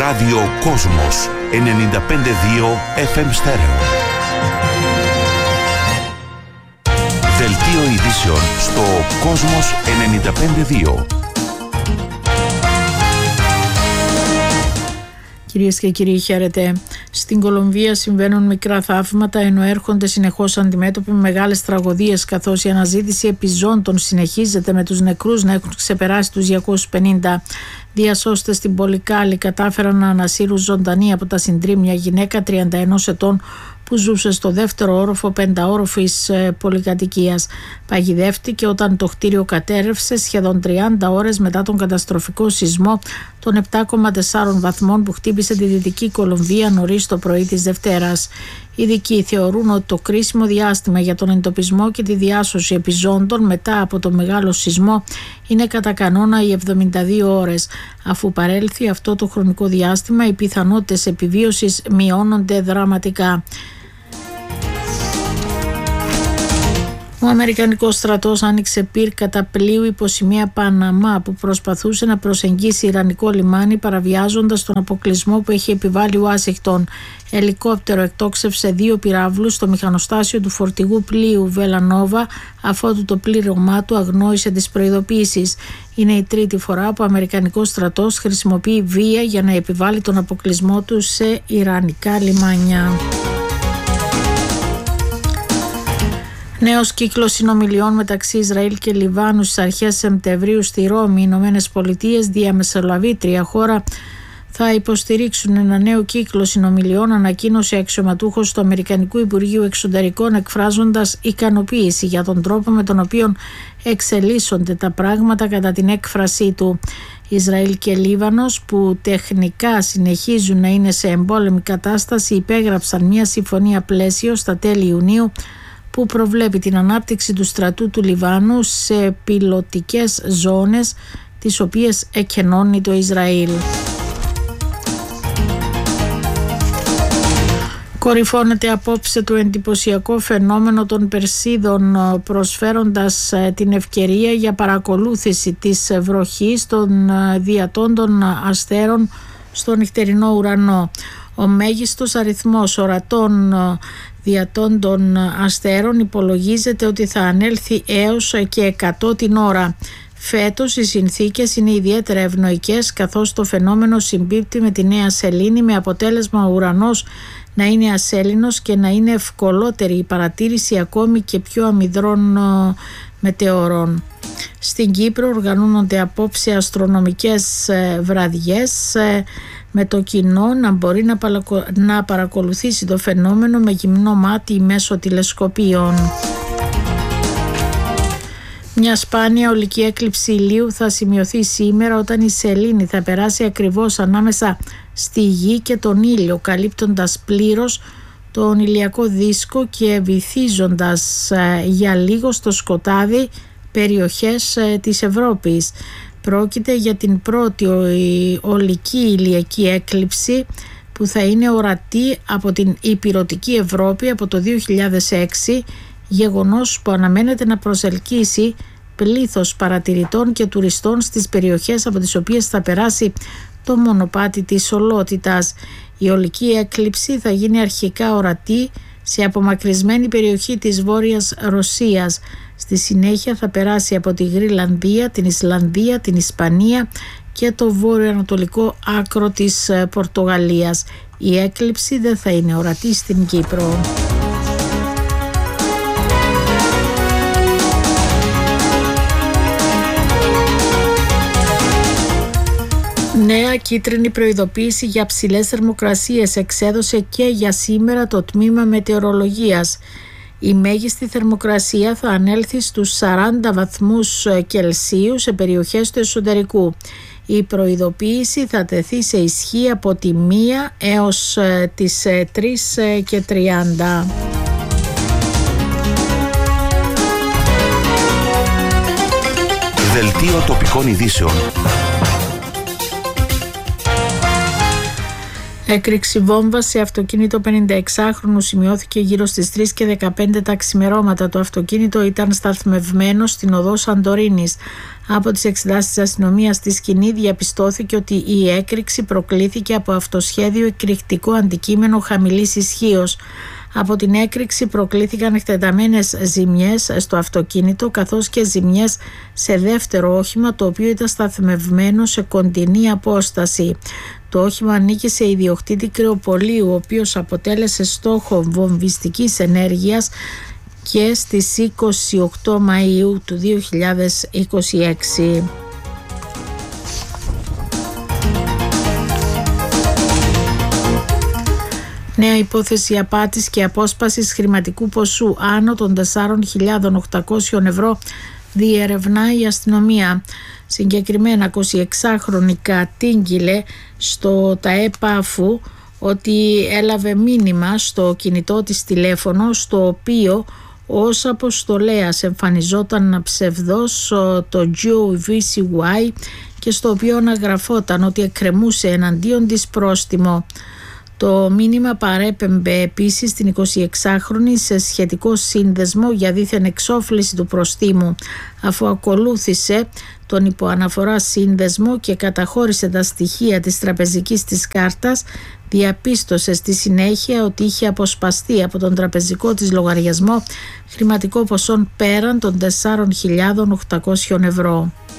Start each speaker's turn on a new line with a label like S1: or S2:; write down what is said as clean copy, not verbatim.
S1: Ράδιο Κόσμος 95,2 FM στέρεο. Δελτίο ειδήσεων στο Κόσμος 95,2.
S2: Κυρίες και κύριοι, χαίρετε. Στην Κολομβία συμβαίνουν μικρά θαύματα, ενώ έρχονται συνεχώς αντιμέτωποι με μεγάλες τραγωδίες, καθώς η αναζήτηση επιζώντων συνεχίζεται, με τους νεκρούς να έχουν ξεπεράσει τους 250. Διασώστες στην Πολυκάλη κατάφεραν να ανασύρουν ζωντανή από τα συντρίμμια γυναίκα 31 ετών που ζούσε στο δεύτερο όροφο πενταόροφης πολυκατοικίας. Παγιδεύτηκε όταν το κτίριο κατέρρευσε σχεδόν 30 ώρες μετά τον καταστροφικό σεισμό των 7,4 βαθμών που χτύπησε τη Δυτική Κολομβία νωρίς το πρωί της Δευτέρας. Οι ειδικοί θεωρούν ότι το κρίσιμο διάστημα για τον εντοπισμό και τη διάσωση επιζώντων μετά από το μεγάλο σεισμό είναι κατά κανόνα οι 72 ώρες. Αφού παρέλθει αυτό το χρονικό διάστημα, οι πιθανότητες επιβίωσης μειώνονται δραματικά. Ο Αμερικανικός στρατός άνοιξε πυρ κατά πλοίου υποσημεία Παναμά που προσπαθούσε να προσεγγίσει Ιρανικό λιμάνι, παραβιάζοντας τον αποκλεισμό που έχει επιβάλει Ουάσιγκτον. Ελικόπτερο εκτόξευσε 2 πυράβλους στο μηχανοστάσιο του φορτηγού πλοίου Βελανόβα, αφότου το πλήρωμά του αγνόησε τις προειδοποιήσεις. Είναι η τρίτη φορά που ο Αμερικανικός στρατός χρησιμοποιεί βία για να επιβάλει τον αποκλεισμό του σε Ιρανικά λιμάνια. Νέος κύκλος συνομιλιών μεταξύ Ισραήλ και Λιβάνου στις αρχές Σεπτεμβρίου στη Ρώμη. Οι Ηνωμένες Πολιτείες, διαμεσολαβήτρια χώρα, θα υποστηρίξουν ένα νέο κύκλο συνομιλιών, ανακοίνωσε αξιωματούχος του Αμερικανικού Υπουργείου Εξωτερικών, εκφράζοντας ικανοποίηση για τον τρόπο με τον οποίο εξελίσσονται τα πράγματα κατά την έκφρασή του. Ισραήλ και Λίβανος, που τεχνικά συνεχίζουν να είναι σε εμπόλεμη κατάσταση, υπέγραψαν μια συμφωνία πλαίσιο στα τέλη Ιουνίου που προβλέπει την ανάπτυξη του στρατού του Λιβάνου σε πιλωτικές ζώνες, τις οποίες εκενώνει το Ισραήλ. Κορυφώνεται απόψε το εντυπωσιακό φαινόμενο των Περσίδων, προσφέροντας την ευκαιρία για παρακολούθηση της βροχής των διατόντων αστέρων στο νυχτερινό ουρανό. Ο μέγιστος αριθμός ορατών διατόντων αστέρων υπολογίζεται ότι θα ανέλθει έως και 100 την ώρα. Φέτος οι συνθήκες είναι ιδιαίτερα ευνοϊκές, καθώς το φαινόμενο συμπίπτει με τη νέα σελήνη, με αποτέλεσμα ο ουρανός να είναι ασέλινος και να είναι ευκολότερη η παρατήρηση ακόμη και πιο αμυδρών μετεωρών. Στην Κύπρο οργανώνονται απόψε αστρονομικές βραδιές, με το κοινό να μπορεί να παρακολουθήσει το φαινόμενο με γυμνό μάτι μέσω τηλεσκοπίων. Μια σπάνια ολική έκλειψη ηλίου θα σημειωθεί σήμερα, όταν η σελήνη θα περάσει ακριβώς ανάμεσα στη γη και τον ήλιο, καλύπτοντας πλήρως τον ηλιακό δίσκο και βυθίζοντας για λίγο στο σκοτάδι περιοχές της Ευρώπης. Πρόκειται για την πρώτη ολική ηλιακή έκλειψη που θα είναι ορατή από την ηπειρωτική Ευρώπη από το 2006, γεγονός που αναμένεται να προσελκύσει πλήθος παρατηρητών και τουριστών στις περιοχές από τις οποίες θα περάσει το μονοπάτι της ολότητας. Η ολική έκλειψη θα γίνει αρχικά ορατή σε απομακρυσμένη περιοχή της Βόρειας Ρωσίας. Στη συνέχεια θα περάσει από τη Γρυλανδία, την Ισλανδία, την Ισπανία και το βόρειο-ανατολικό άκρο της Πορτογαλίας. Η έκλειψη δεν θα είναι ορατή στην Κύπρο. Νέα κίτρινη προειδοποίηση για ψηλές θερμοκρασίες εξέδωσε και για σήμερα το τμήμα μετεωρολογίας. Η μέγιστη θερμοκρασία θα ανέλθει στους 40 βαθμούς Κελσίου σε περιοχές του εσωτερικού. Η προειδοποίηση θα τεθεί σε ισχύ από τη 1 έως τις 3:30.
S1: Δελτίο τοπικών ειδήσεων.
S2: Έκρηξη βόμβα σε αυτοκίνητο 56χρονου σημειώθηκε γύρω στις 3:15 τα ξημερώματα. Το αυτοκίνητο ήταν σταθμευμένο στην οδό Σαντορίνης. Από τις εξετάσεις της αστυνομίας στη σκηνή διαπιστώθηκε ότι η έκρηξη προκλήθηκε από αυτοσχέδιο εκρηκτικό αντικείμενο χαμηλής ισχύως. Από την έκρηξη προκλήθηκαν εκτεταμένες ζημιές στο αυτοκίνητο καθώς και ζημιές σε δεύτερο όχημα, το οποίο ήταν σταθμευμένο σε κοντινή απόσταση. Το όχημα ανήκει σε ιδιοκτήτη κρεοπολίου, ο οποίος αποτέλεσε στόχο βομβιστικής ενέργειας και στις 28 Μαΐου του 2026. Νέα υπόθεση απάτης και απόσπασης χρηματικού ποσού άνω των 4.800 ευρώ διερευνά η αστυνομία. Συγκεκριμένα 26χρονη κατήγγειλε στο ΤΑΕΠΑΦΟΥ ότι έλαβε μήνυμα στο κινητό της τηλέφωνο, στο οποίο ως αποστολέας εμφανιζόταν ψευδός το GOVCY και στο οποίο αναγραφόταν ότι εκκρεμούσε εναντίον της πρόστιμο. Το μήνυμα παρέπεμπε επίσης την 26χρονη σε σχετικό σύνδεσμο για δίθεν εξόφληση του προστίμου, αφού ακολούθησε τον υποαναφορά σύνδεσμο και καταχώρησε τα στοιχεία της τραπεζικής της κάρτας, διαπίστωσε στη συνέχεια ότι είχε αποσπαστεί από τον τραπεζικό της λογαριασμό χρηματικό ποσό πέραν των 4.800 ευρώ.